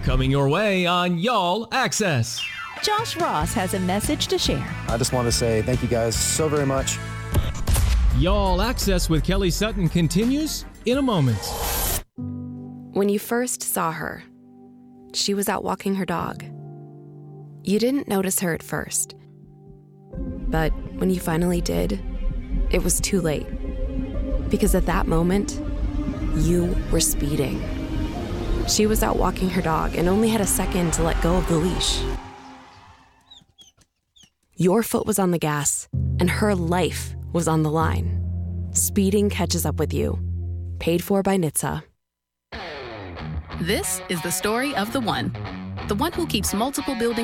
Coming your way on Y'all Access. Josh Ross has a message to share. I just want to say thank you guys so very much. Y'all Access with Kelly Sutton continues in a moment. When you first saw her, she was out walking her dog. You didn't notice her at first. But when you finally did, it was too late. Because at that moment, you were speeding. She was out walking her dog and only had a second to let go of the leash. Your foot was on the gas, and her life was on the line. Speeding catches up with you. Paid for by NHTSA. This is the story of the one who keeps multiple buildings